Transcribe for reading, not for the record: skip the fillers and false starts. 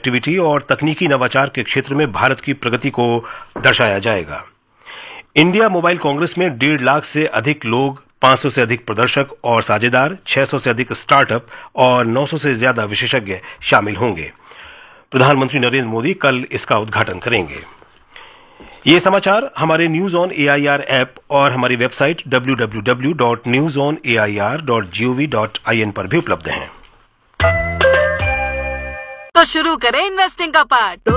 Connectivity और तकनीकी नवाचार के क्षेत्र में भारत की प्रगति को दर्शाया जाएगा। इंडिया मोबाइल कांग्रेस में 1.5 लाख से अधिक लोग, 500 से अधिक प्रदर्शक और साझेदार, 600 से अधिक स्टार्टअप और 900 से ज्यादा विशेषज्ञ शामिल होंगे। प्रधानमंत्री नरेंद्र मोदी कल इसका उद्घाटन करेंगे। ये समाचार हमारे न्यूज ऑन एआईआर ऐप और हमारी वेबसाइट www.newsonair.gov.in पर भी उपलब्ध हैं। तो शुरू करें इन्वेस्टिंग का पार्ट।